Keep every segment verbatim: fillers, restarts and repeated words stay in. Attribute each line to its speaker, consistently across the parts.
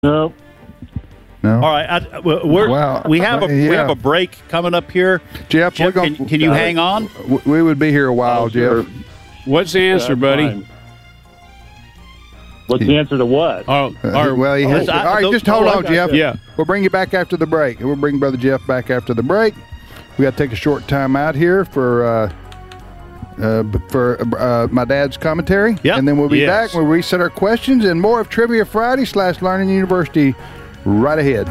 Speaker 1: No.
Speaker 2: No.
Speaker 3: All right, I, we're,
Speaker 2: Well,
Speaker 3: we have a
Speaker 2: yeah.
Speaker 3: we have a break coming up here.
Speaker 2: Jeff,
Speaker 3: Jeff
Speaker 2: we're gonna,
Speaker 3: can, can you
Speaker 2: uh,
Speaker 3: hang on?
Speaker 2: w- We would be here a while,
Speaker 1: Oh,
Speaker 2: Jeff.
Speaker 1: sure.
Speaker 4: What's the answer,
Speaker 1: That's
Speaker 4: buddy?
Speaker 1: fine. What's the answer to what?
Speaker 4: Oh,
Speaker 2: Uh,
Speaker 4: our-
Speaker 2: well, he has,
Speaker 3: oh, I-
Speaker 2: all right,
Speaker 3: those-
Speaker 2: just hold
Speaker 1: oh, I
Speaker 2: on,
Speaker 1: got
Speaker 2: Jeff.
Speaker 1: you.
Speaker 4: yeah.
Speaker 2: We'll bring you back after the break. We'll bring Brother Jeff back after the break. We got to take a short time out here for uh, uh, b- for uh, my dad's commentary,
Speaker 3: Yep.
Speaker 2: and then we'll be
Speaker 3: Yes.
Speaker 2: back. We'll reset our questions and more of Trivia Friday slash Learning University right ahead.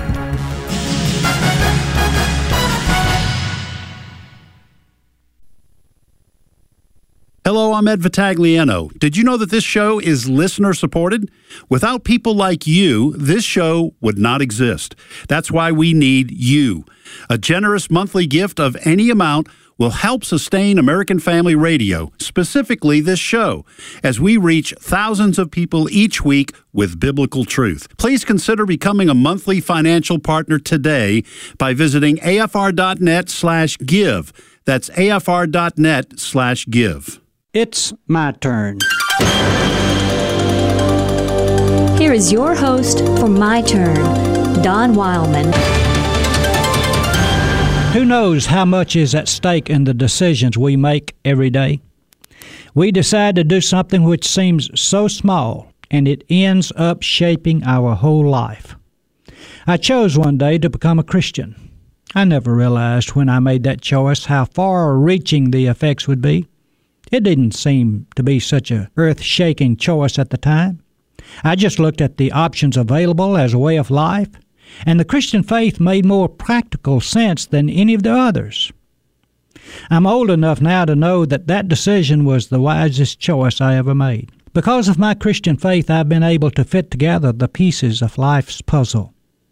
Speaker 5: Hello, I'm Ed Vitagliano. Did you know that this show is listener supported? Without people like you, this show would not exist. That's why we need you. A generous monthly gift of any amount will help sustain American Family Radio, specifically this show, as we reach thousands of people each week with biblical truth. Please consider becoming a monthly financial partner today by visiting afr.net slash give. That's afr.net slash give.
Speaker 6: It's my turn.
Speaker 7: Here is your host for My Turn, Don Wildman.
Speaker 6: Who knows how much is at stake in the decisions we make every day? We decide to do something which seems so small, and it ends up shaping our whole life. I chose one day to become a Christian. I never realized when I made that choice how far-reaching the effects would be. It didn't seem to be such a earth-shaking choice at the time. I just looked at the options available as a way of life, and the Christian faith made more practical sense than any of the others. I'm old enough now to know that that decision was the wisest choice I ever made. Because of my Christian faith, I've been able to fit together the pieces of life's puzzle.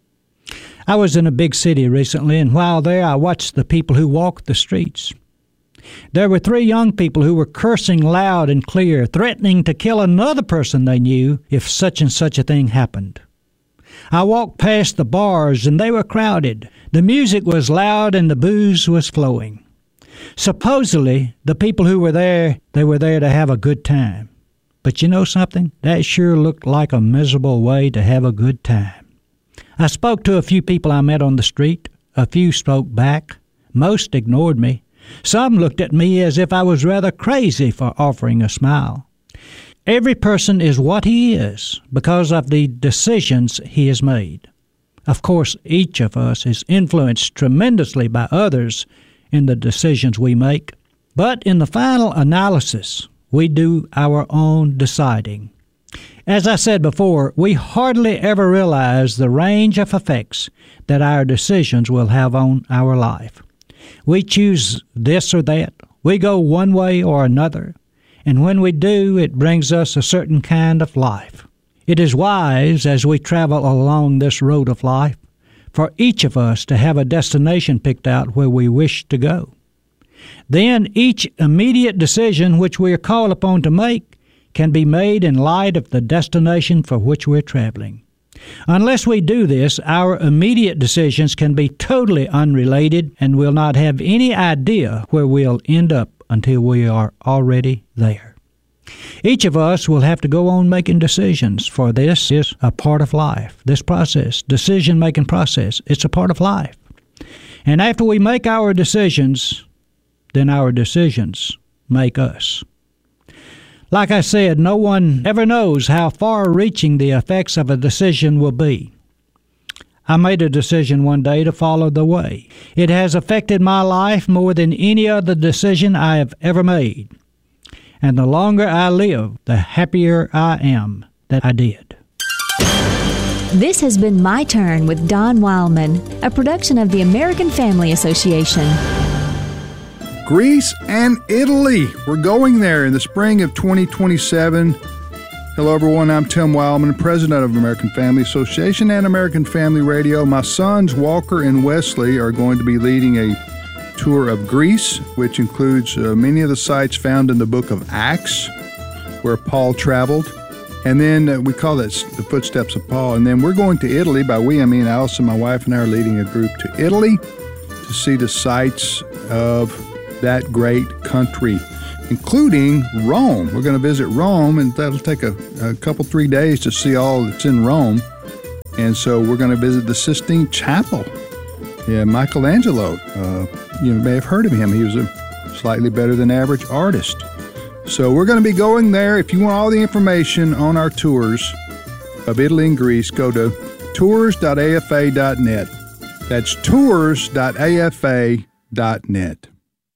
Speaker 6: I was in a big city recently, and while there, I watched the people who walked the streets. There were three young people who were cursing loud and clear, threatening to kill another person they knew if such and such a thing happened. I walked past the bars, and they were crowded. The music was loud, and the booze was flowing. Supposedly, the people who were there, they were there to have a good time. But you know something? That sure looked like a miserable way to have a good time. I spoke to a few people I met on the street. A few spoke back. Most ignored me. Some looked at me as if I was rather crazy for offering a smile. Every person is what he is because of the decisions he has made. Of course, each of us is influenced tremendously by others in the decisions we make, but in the final analysis, we do our own deciding. As I said before, we hardly ever realize the range of effects that our decisions will have on our life. We choose this or that. We go one way or another. And when we do, it brings us a certain kind of life. It is wise, as we travel along this road of life, for each of us to have a destination picked out where we wish to go. Then each immediate decision which we are called upon to make can be made in light of the destination for which we're traveling. Unless we do this, our immediate decisions can be totally unrelated and we'll not have any idea where we'll end up until we are already there. Each of us will have to go on making decisions, for this is a part of life. This process, decision-making process, it's a part of life. And after we make our decisions, then our decisions make us. Like I said, no one ever knows how far-reaching the effects of a decision will be. I made a decision one day to follow the way. It has affected my life more than any other decision I have ever made. And the longer I live, the happier I am that I did.
Speaker 7: This has been My Turn with Don Wildman, a production of the American Family Association.
Speaker 2: Greece and Italy. We're going there in the spring of twenty twenty-seven. Hello, everyone. I'm Tim Wildman, president of American Family Association and American Family Radio. My sons, Walker and Wesley, are going to be leading a tour of Greece, which includes uh, many of the sites found in the book of Acts, where Paul traveled. And then uh, we call that the footsteps of Paul. And then we're going to Italy. By we, I mean Allison, my wife, and I are leading a group to Italy to see the sites of that great country, including Rome. We're going to visit Rome, and that'll take a, a couple, three days to see all that's in Rome. And so we're going to visit the Sistine Chapel. Yeah, Michelangelo, uh, you may have heard of him. He was a slightly better than average artist. So we're going to be going there. If you want all the information on our tours of Italy and Greece, go to tours dot a f a dot net. That's tours dot a f a dot net.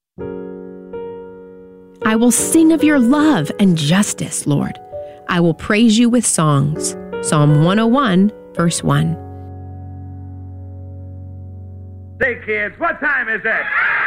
Speaker 1: I will sing of your love and justice, Lord. I will praise you with songs. Psalm one oh one, verse one.
Speaker 4: Say, kids, what time is it?